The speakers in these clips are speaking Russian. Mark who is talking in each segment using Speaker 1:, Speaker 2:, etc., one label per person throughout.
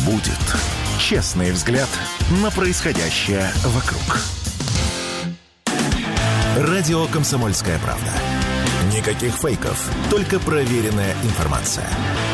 Speaker 1: будет. Честный взгляд на происходящее вокруг. Радио «Комсомольская правда». Никаких фейков, только проверенная информация.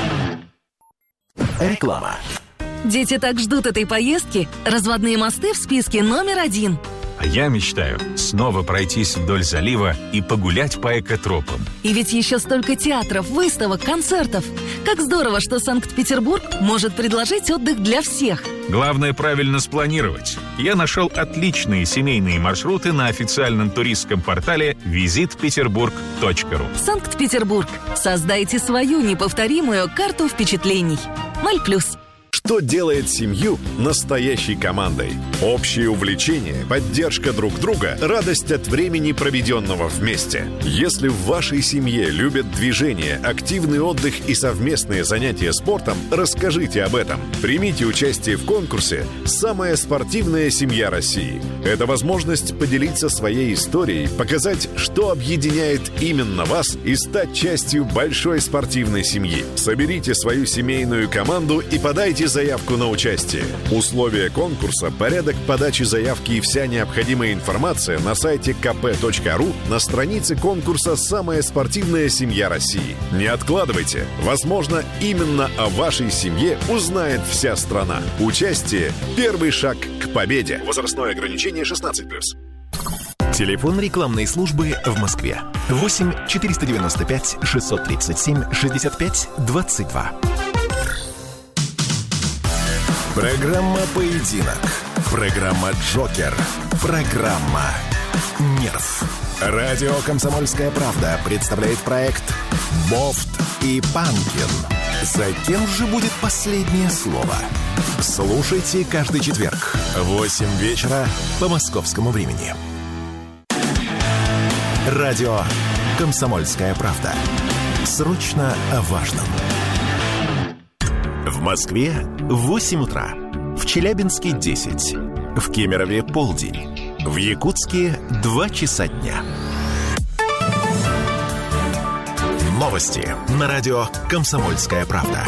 Speaker 1: Реклама.
Speaker 2: Дети так ждут этой поездки. Разводные мосты в списке номер 1.
Speaker 3: А я мечтаю снова пройтись вдоль залива и погулять по экотропам.
Speaker 2: И ведь еще столько театров, выставок, концертов. Как здорово, что Санкт-Петербург может предложить отдых для всех.
Speaker 3: Главное правильно спланировать. Я нашел отличные семейные маршруты на официальном туристском портале visitpeterburg.ru.
Speaker 2: Санкт-Петербург. Создайте свою неповторимую карту впечатлений. 0+.
Speaker 4: Что делает семью настоящей командой? Общее увлечение, поддержка друг друга, радость от времени, проведенного вместе. Если в вашей семье любят движение, активный отдых и совместные занятия спортом, расскажите об этом. Примите участие в конкурсе «Самая спортивная семья России». Это возможность поделиться своей историей, показать, что объединяет именно вас, и стать частью большой спортивной семьи. Соберите свою семейную команду и подайте заявку на участие. Условия конкурса, порядок подачи заявки и вся необходимая информация на сайте kp.ru на странице конкурса «Самая спортивная семья России». Не откладывайте. Возможно, именно о вашей семье узнает вся страна. Участие – первый шаг к победе. Возрастное ограничение 16+.
Speaker 1: Телефон рекламной службы в Москве. 8 495 637 65 22. Программа «Поединок». Программа «Джокер». Программа «Нерв». Радио «Комсомольская правда» представляет проект «Бофт и Панкин». За кем же будет последнее слово? Слушайте каждый четверг в 8 вечера по московскому времени. Радио «Комсомольская правда». Срочно о важном. В Москве 8 утра. В Челябинске 10. В Кемерове полдень. В Якутске 2 часа дня. Новости на радио «Комсомольская правда».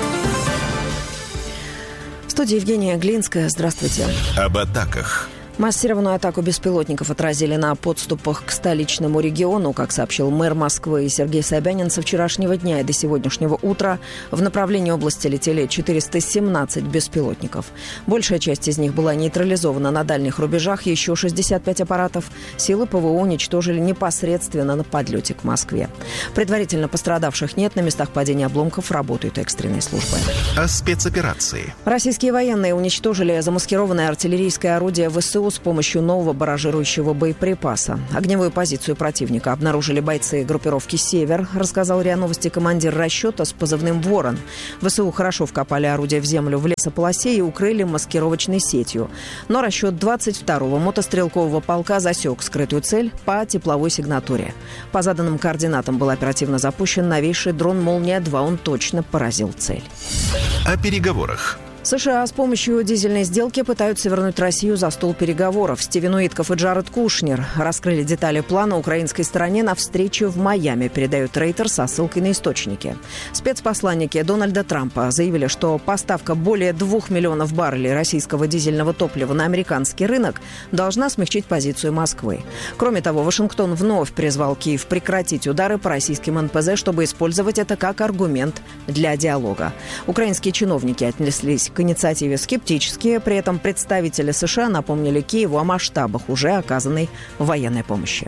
Speaker 5: В студии Евгения Глинская. Здравствуйте.
Speaker 1: Об атаках.
Speaker 5: Массированную атаку беспилотников отразили на подступах к столичному региону, как сообщил мэр Москвы Сергей Собянин. Со вчерашнего дня и до сегодняшнего утра в направлении области летели 417 беспилотников. Большая часть из них была нейтрализована на дальних рубежах. Еще 65 аппаратов силы ПВО уничтожили непосредственно на подлете к Москве. Предварительно пострадавших нет. На местах падения обломков работают экстренные службы.
Speaker 1: О спецоперации.
Speaker 5: Российские военные уничтожили замаскированное артиллерийское орудие ВСУ с помощью нового барражирующего боеприпаса. Огневую позицию противника обнаружили бойцы группировки «Север», рассказал РИА Новости командир расчета с позывным «Ворон». ВСУ хорошо вкопали орудие в землю в лесополосе и укрыли маскировочной сетью. Но расчет 22-го мотострелкового полка засек скрытую цель по тепловой сигнатуре. По заданным координатам был оперативно запущен новейший дрон «Молния-2». Он точно поразил цель.
Speaker 1: О переговорах.
Speaker 5: США с помощью дизельной сделки пытаются вернуть Россию за стол переговоров. Стивен Уитков и Джаред Кушнер раскрыли детали плана украинской стороне на встречу в Майами, передает Рейтер со ссылкой на источники. Спецпосланники Дональда Трампа заявили, что поставка более 2 миллионов баррелей российского дизельного топлива на американский рынок должна смягчить позицию Москвы. Кроме того, Вашингтон вновь призвал Киев прекратить удары по российским НПЗ, чтобы использовать это как аргумент для диалога. Украинские чиновники отнеслись к инициативе скептически. При этом представители США напомнили Киеву о масштабах уже оказанной военной помощи.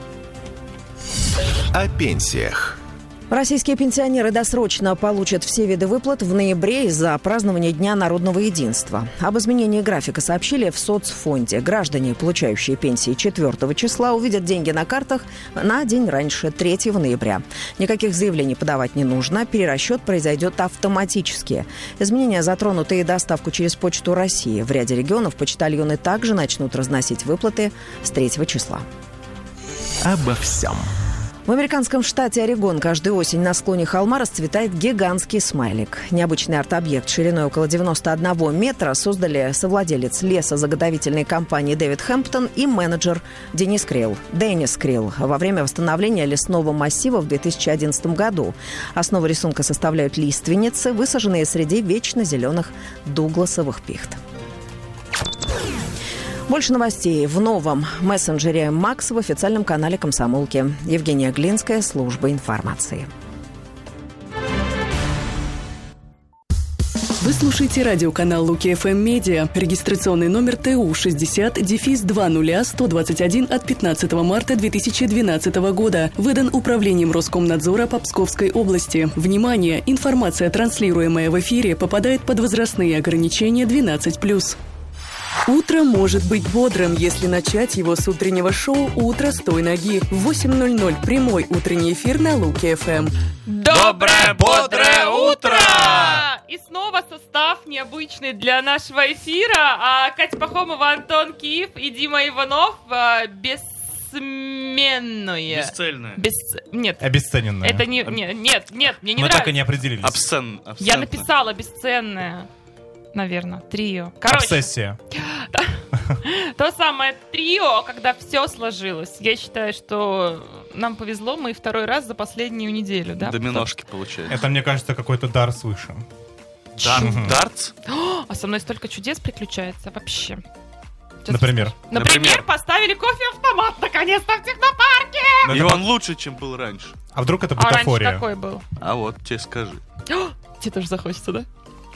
Speaker 1: О пенсиях.
Speaker 5: Российские пенсионеры досрочно получат все виды выплат в ноябре из-за празднования Дня народного единства. Об изменении графика сообщили в соцфонде. Граждане, получающие пенсии 4 числа, увидят деньги на картах на день раньше, 3 ноября. Никаких заявлений подавать не нужно. Перерасчет произойдет автоматически. Изменения затронут и доставку через Почту России. В ряде регионов почтальоны также начнут разносить выплаты с 3 числа.
Speaker 1: Обо всем.
Speaker 5: В американском штате Орегон каждую осень на склоне холма расцветает гигантский смайлик. Необычный арт-объект шириной около 91 метра создали совладелец лесозаготовительной компании Дэвид Хэмптон и менеджер Деннис Крилл во время восстановления лесного массива в 2011 году. Основу рисунка составляют лиственницы, высаженные среди вечно зеленых дугласовых пихт. Больше новостей в новом мессенджере «Макс» в официальном канале «Комсомолки». Евгения Глинская, служба информации.
Speaker 6: Вы слушаете радиоканал Луки ФМ Медиа. Регистрационный номер ТУ 60-200121 от 15 марта 2012 года. Выдан Управлением Роскомнадзора по Псковской области. Внимание! Информация, транслируемая в эфире, попадает под возрастные ограничения 12+. Утро может быть бодрым, если начать его с утреннего шоу «Утро с той ноги». В 8:00 прямой утренний эфир на Луки ФМ.
Speaker 7: Доброе, бодрое утро! И снова состав необычный для нашего эфира. Катя Пахомова, Антон Киев и Дима Иванов. Бессменное.
Speaker 8: Бесцельное.
Speaker 7: Нет.
Speaker 8: Обесцененное.
Speaker 7: Это не... Нет, мне не нравится.
Speaker 8: Мы так и не определились.
Speaker 7: Я написала бесценное. Наверное, трио. Короче.
Speaker 8: Обсессия.
Speaker 7: То самое трио, когда все сложилось. Я считаю, что нам повезло, мы второй раз за последнюю неделю, да?
Speaker 9: Доминошки получается.
Speaker 8: Это, мне кажется, какой-то дар свыше.
Speaker 9: Дартс?
Speaker 7: А со мной столько чудес приключается вообще.
Speaker 8: Например?
Speaker 7: Например, поставили кофе-автомат наконец-то в технопарке!
Speaker 9: И он лучше, чем был раньше.
Speaker 8: А вдруг это бутафория?
Speaker 7: А раньше какой был?
Speaker 9: А вот, тебе скажи.
Speaker 7: Тебе тоже захочется, да?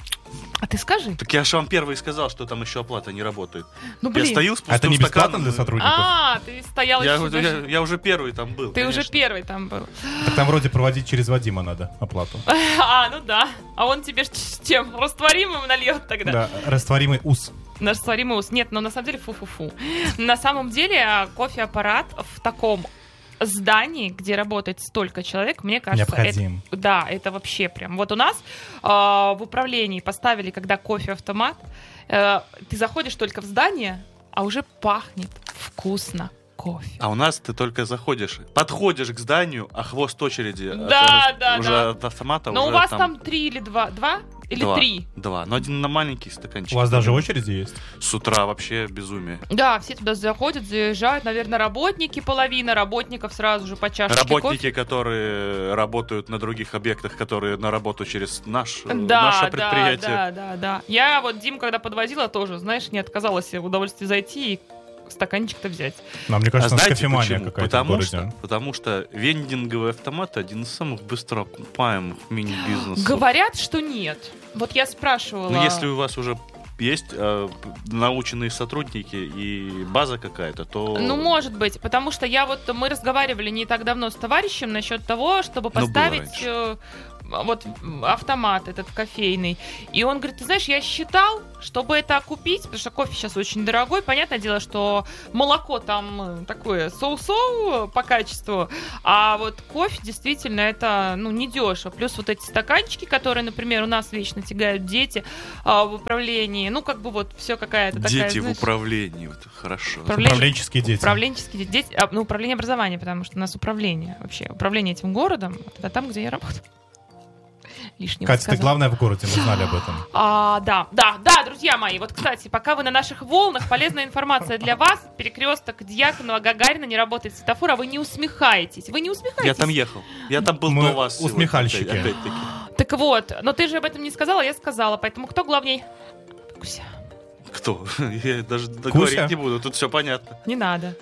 Speaker 7: А ты скажи.
Speaker 9: Так я же вам первый сказал, что там еще оплата не работает.
Speaker 7: Ну, блин.
Speaker 9: Я стою с пустым
Speaker 8: это не бесплатно
Speaker 9: стаканом.
Speaker 8: Для сотрудников?
Speaker 7: Ты стоял еще
Speaker 9: я уже первый там был.
Speaker 7: Ты
Speaker 9: конечно.
Speaker 7: уже первый там был.
Speaker 8: Так там вроде проводить через Вадима надо оплату.
Speaker 7: Ну да. А он тебе с чем? Растворимым нальет тогда?
Speaker 8: Да, растворимый ус.
Speaker 7: Растворимый ус. Нет, но на самом деле фу-фу-фу. На самом деле кофеаппарат в таком здании, где работает столько человек, мне кажется,
Speaker 8: необходим.
Speaker 7: Это вообще прям. Вот у нас в управлении поставили, когда кофе-автомат, ты заходишь только в здание, а уже пахнет вкусно кофе.
Speaker 9: А у нас ты только подходишь к зданию, а хвост очереди уже от автомата.
Speaker 7: Но у вас там 3 или 2? 2? Или 3?
Speaker 9: 2, но один на маленький стаканчик.
Speaker 8: У вас даже очереди есть?
Speaker 9: С утра вообще безумие.
Speaker 7: Да, все туда заходят, заезжают, наверное, работники, половина работников сразу же по чашечке
Speaker 9: Работники,
Speaker 7: кофе.
Speaker 9: которые работают на других объектах, которые на работу через наше предприятие.
Speaker 7: Да. Я вот Диму, когда подвозила, тоже, знаешь, не отказалась в удовольствии зайти и стаканчик-то взять.
Speaker 8: Но мне кажется,
Speaker 9: знаете
Speaker 8: кофемания
Speaker 9: почему?
Speaker 8: какая-то
Speaker 9: Потому что вендинговый автомат один из самых быстро окупаемых мини-бизнесов.
Speaker 7: Говорят, что нет. Вот я спрашивала.
Speaker 9: Но если у вас уже есть наученные сотрудники и база какая-то, то...
Speaker 7: Ну, может быть, потому что мы разговаривали не так давно с товарищем насчет того, чтобы поставить вот автомат этот кофейный. И он говорит, ты знаешь, я считал, чтобы это окупить, потому что кофе сейчас очень дорогой. Понятное дело, что молоко там такое соу-соу по качеству, а вот кофе действительно это, недешево. Плюс вот эти стаканчики, которые, например, у нас вечно тягают дети в управлении. Все какая-то такая...
Speaker 9: Дети в управлении, это хорошо.
Speaker 8: Управленческие дети.
Speaker 7: Управленческие дети. Управление образования, потому что у нас управление вообще. Управление этим городом, это там, где я работаю. Лишнего
Speaker 8: Катя,
Speaker 7: сказала.
Speaker 8: ты главная в городе, мы знали об этом.
Speaker 7: Да, друзья мои. Вот, кстати, пока вы на наших волнах, полезная информация для вас. Перекресток Дьяконова, Гагарина, не работает светофор, а вы не усмехаетесь.
Speaker 9: Я там ехал. Я там был до вас.
Speaker 8: Усмехальщики.
Speaker 9: Опять-таки.
Speaker 7: Так вот, но ты же об этом не сказала, я сказала. Поэтому кто главней? Куся.
Speaker 9: Кто? Я даже говорить не буду, тут все понятно.
Speaker 7: Не надо.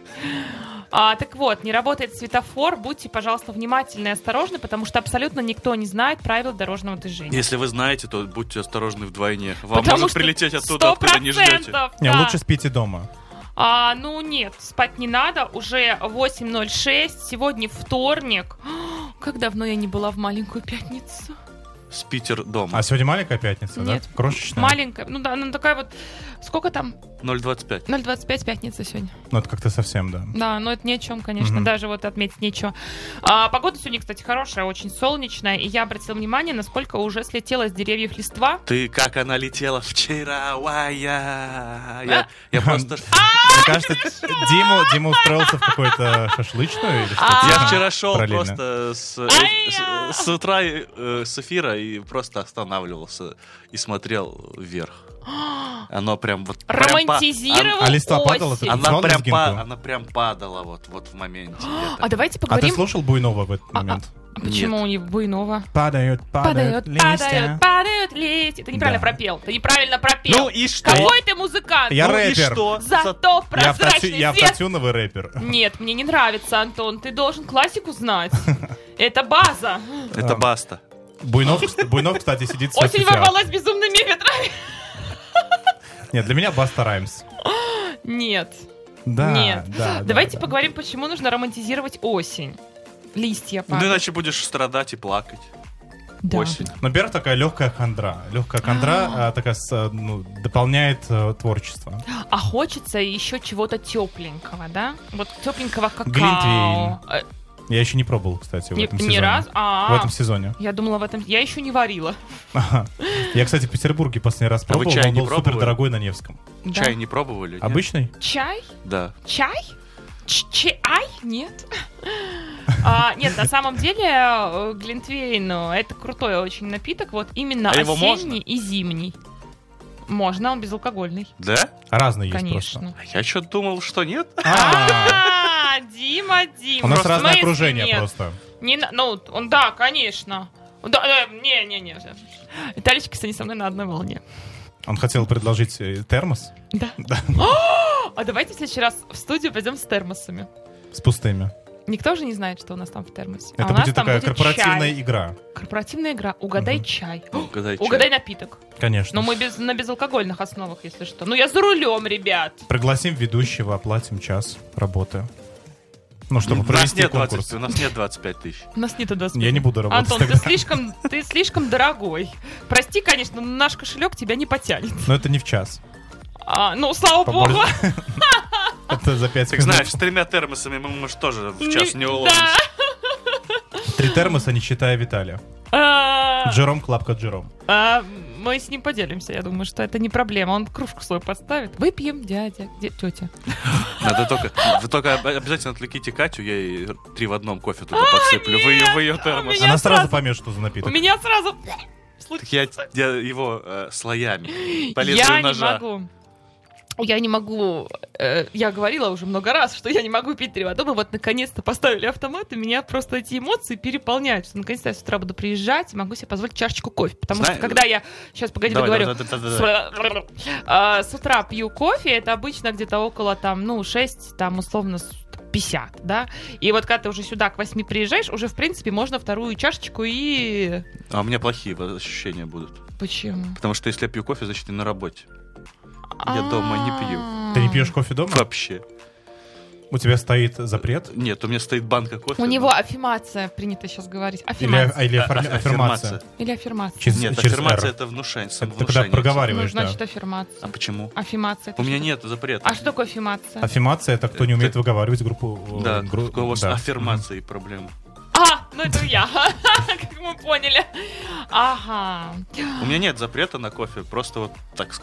Speaker 7: Так вот, не работает светофор, будьте, пожалуйста, внимательны и осторожны, потому что абсолютно никто не знает правил дорожного движения.
Speaker 9: Если вы знаете, то будьте осторожны вдвойне. Вам может прилететь оттуда, откуда не ждете.
Speaker 7: Да.
Speaker 8: Не, лучше спите дома.
Speaker 7: Нет, спать не надо, уже 8:06, сегодня вторник. Как давно я не была в маленькую пятницу.
Speaker 9: С Питер дома.
Speaker 8: А сегодня маленькая пятница,
Speaker 7: Нет.
Speaker 8: да? Крошечная?
Speaker 7: Маленькая, она такая вот, сколько там?
Speaker 9: 0,25.
Speaker 7: 0,25 пятница сегодня.
Speaker 8: Ну, это как-то совсем, да.
Speaker 7: Да, но это ни о чем, конечно, даже вот отметить нечего. Погода сегодня, кстати, хорошая, очень солнечная, и я обратила внимание, насколько уже слетела с деревьев листва.
Speaker 9: Ты как она летела вчера, я просто...
Speaker 8: Мне кажется, Дима устроился в какую-то шашлычную или что-то.
Speaker 9: Я вчера шел
Speaker 8: параллельно.
Speaker 9: просто с утра с эфира и просто останавливался и смотрел вверх. Оно прям вот...
Speaker 7: Романтизировал
Speaker 8: А листва падала?
Speaker 7: осень.
Speaker 9: Она прям падала вот в моменте.
Speaker 7: Давайте
Speaker 8: А
Speaker 7: поговорим...
Speaker 8: ты слушал Буйнова в этот момент?
Speaker 7: Почему у них Буйнова?
Speaker 8: Падают листья.
Speaker 7: Падают листья. Ты неправильно пропел.
Speaker 9: Ну и что?
Speaker 7: Какой ты музыкант?
Speaker 8: Я
Speaker 9: Ну и
Speaker 8: рэпер.
Speaker 9: что?
Speaker 7: Зато прозрачный
Speaker 8: Я
Speaker 7: свет.
Speaker 8: автотюновый рэпер.
Speaker 7: Нет, мне не нравится, Антон. Ты должен классику знать. Это база.
Speaker 9: Это баста.
Speaker 8: Буйнов, кстати, сидит в
Speaker 7: Осень
Speaker 8: соцсетях.
Speaker 7: ворвалась безумными ветрами.
Speaker 8: Нет, для меня Баста Раймс.
Speaker 7: Нет.
Speaker 8: Да,
Speaker 7: Нет.
Speaker 8: да.
Speaker 7: Давайте
Speaker 8: да.
Speaker 7: поговорим, почему нужно романтизировать осень. Листья
Speaker 9: Ну
Speaker 7: падают.
Speaker 9: иначе будешь страдать и плакать.
Speaker 7: Да.
Speaker 9: Осень.
Speaker 8: Ну, во-первых, такая легкая хандра. Легкая хандра такая дополняет творчество.
Speaker 7: А хочется еще чего-то тепленького, да? Вот тепленького какао.
Speaker 8: Глинтвейн. Я еще не пробовал, кстати, в этом сезоне.
Speaker 7: Ни разу?
Speaker 8: В этом сезоне.
Speaker 7: Я думала, в этом... Я еще не варила.
Speaker 8: Ага. Я, кстати, в Петербурге последний раз
Speaker 9: А вы
Speaker 8: пробовал,
Speaker 9: чай
Speaker 8: он
Speaker 9: не
Speaker 8: был
Speaker 9: пробовали?
Speaker 8: супер дорогой на Невском.
Speaker 7: Да.
Speaker 9: Чай не пробовали? нет?
Speaker 8: Обычный?
Speaker 7: Чай?
Speaker 9: Да.
Speaker 7: Чай? Чай? Нет. Нет, на самом деле глинтвейн это крутой очень напиток, вот именно
Speaker 9: А его
Speaker 7: осенний и зимний. Можно, он безалкогольный.
Speaker 9: Да?
Speaker 8: Разные есть
Speaker 7: Конечно.
Speaker 8: просто.
Speaker 9: А я что-то думал, что нет.
Speaker 7: Дима.
Speaker 8: У нас
Speaker 7: В
Speaker 8: разное
Speaker 7: смысле
Speaker 8: окружение
Speaker 7: нет?
Speaker 8: просто.
Speaker 7: Да, конечно. Да, не. Виталичка, кстати, со мной на одной волне.
Speaker 8: Он хотел предложить термос.
Speaker 7: Да. А давайте в следующий раз в студию пойдем с термосами.
Speaker 8: С пустыми.
Speaker 7: Никто же не знает, что у нас там в термосе.
Speaker 8: Это
Speaker 7: у нас
Speaker 8: будет
Speaker 7: там
Speaker 8: такая
Speaker 7: будет
Speaker 8: корпоративная
Speaker 7: чай.
Speaker 8: игра.
Speaker 7: Корпоративная игра. Угадай чай.
Speaker 9: Угадай чай.
Speaker 7: Угадай напиток.
Speaker 8: Конечно.
Speaker 7: Но мы на безалкогольных основах, если что. Ну, я за рулем, ребят.
Speaker 8: Пригласим ведущего, оплатим час работы. Ну, чтобы
Speaker 9: У нас
Speaker 8: провести
Speaker 9: нет
Speaker 8: конкурс.
Speaker 9: 20, у нас нет 25 тысяч.
Speaker 7: У нас нету 25.
Speaker 8: Я не буду работать
Speaker 7: Антон,
Speaker 8: тогда.
Speaker 7: ты слишком дорогой. Прости, конечно, но наш кошелек тебя не потянет.
Speaker 8: Но это не в час.
Speaker 7: Слава богу.
Speaker 8: Это за 5
Speaker 9: Так
Speaker 8: минут.
Speaker 9: знаешь, с 3 термосами мы, может, тоже в час не
Speaker 7: Да.
Speaker 9: уложимся.
Speaker 8: 3 термоса, не считая Виталия. Джером, клапка Джером.
Speaker 7: Мы с ним поделимся, я думаю, что это не проблема. Он кружку свою поставит. Выпьем, дядя, тетя.
Speaker 9: Вы только обязательно отвлеките Катю, я ей 3 в одном кофе туда подсыплю. В ее термос.
Speaker 7: меня
Speaker 8: Она сразу
Speaker 7: сразу-
Speaker 8: поймет, что за
Speaker 7: У
Speaker 8: напиток.
Speaker 7: меня сразу...
Speaker 9: Так я его слоями. По
Speaker 7: Я
Speaker 9: лезвию
Speaker 7: не
Speaker 9: ножа.
Speaker 7: могу. Я не могу. Я говорила уже много раз, что я не могу пить 3 в одном. И вот наконец-то поставили автомат, и меня просто эти эмоции переполняют. Что наконец-то я с утра буду приезжать и могу себе позволить чашечку кофе. Потому что когда я... Сейчас, погоди,
Speaker 9: Давай,
Speaker 7: договорю.
Speaker 9: давай.
Speaker 7: С утра пью кофе, это обычно где-то около 6, условно 50, да? И вот когда ты уже сюда к 8 приезжаешь, уже, в принципе, можно вторую чашечку и...
Speaker 9: А у меня плохие ощущения будут.
Speaker 7: Почему?
Speaker 9: Потому что если я пью кофе, значит, я на работе. Я дома не пью.
Speaker 8: Ты не пьешь кофе дома?
Speaker 9: Вообще.
Speaker 8: У тебя стоит запрет?
Speaker 9: Нет, у меня стоит банка кофе.
Speaker 7: У него аффирмация, принято сейчас говорить. Аффирмация.
Speaker 8: Или аффирмация?
Speaker 7: Или аффирмация.
Speaker 8: Через
Speaker 9: аффирмация
Speaker 8: R.
Speaker 9: это внушение,
Speaker 8: Это когда
Speaker 9: самовнушение.
Speaker 8: проговариваешь,
Speaker 7: Ну,
Speaker 8: да.
Speaker 7: значит, аффирмация.
Speaker 9: А почему?
Speaker 7: Аффирмация.
Speaker 9: У меня нет запрета.
Speaker 7: А что такое аффирмация?
Speaker 8: Аффирмация — это кто не умеет выговаривать группу.
Speaker 9: Да, у вас
Speaker 8: да.
Speaker 9: аффирмации проблемы.
Speaker 7: Это я. Как мы поняли. Ага.
Speaker 9: У меня нет запрета на кофе, просто вот так